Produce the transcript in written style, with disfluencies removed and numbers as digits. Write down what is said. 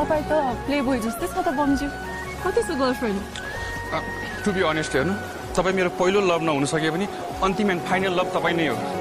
तपाईँ त प्लेबोय जस्तै छ त बमज्यू कति छ गर्लफ्रेन्ड टु बी अनेस्ट हेर्नु तपाईँ मेरो पहिलो लभ नहुन सके पनि अन्तिम एन्ड फाइनल लभ तपाईँ नै हो